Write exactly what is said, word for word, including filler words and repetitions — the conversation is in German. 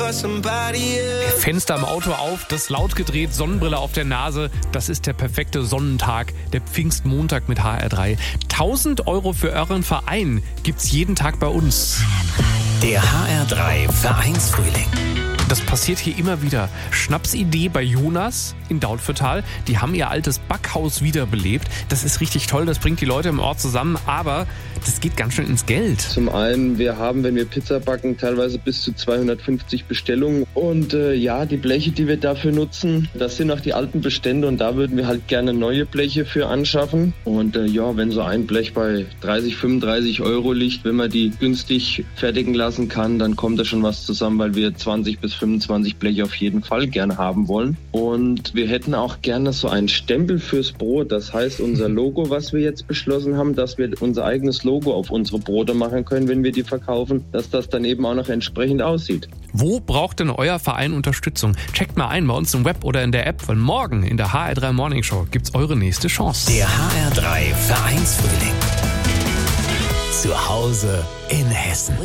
Fenster im Auto auf, das laut gedreht, Sonnenbrille auf der Nase. Das ist der perfekte Sonnentag, der Pfingstmontag mit H R drei. tausend Euro für euren Verein gibt's jeden Tag bei uns. Der H R drei Vereinsfrühling. Das passiert hier immer wieder. Schnapsidee bei Jonas in Dautphetal. Die haben ihr altes Backhaus wiederbelebt. Das ist richtig toll, das bringt die Leute im Ort zusammen, aber das geht ganz schön ins Geld. Zum einen, wir haben, wenn wir Pizza backen, teilweise bis zu zweihundertfünfzig Bestellungen. Und äh, ja, die Bleche, die wir dafür nutzen, das sind auch die alten Bestände und da würden wir halt gerne neue Bleche für anschaffen. Und äh, ja, wenn so ein Blech bei dreißig, fünfunddreißig Euro liegt, wenn man die günstig fertigen lassen kann, dann kommt da schon was zusammen, weil wir zwanzig bis fünfundzwanzig Bleche auf jeden Fall gerne haben wollen. Und wir hätten auch gerne so einen Stempel fürs Brot. Das heißt, unser Logo, was wir jetzt beschlossen haben, dass wir unser eigenes Logo auf unsere Brote machen können, wenn wir die verkaufen, dass das dann eben auch noch entsprechend aussieht. Wo braucht denn euer Verein Unterstützung? Checkt mal ein bei uns im Web oder in der App, weil morgen in der H R drei Morning Show gibt's eure nächste Chance. Der H R drei Vereinsfrühling. Zu Hause in Hessen.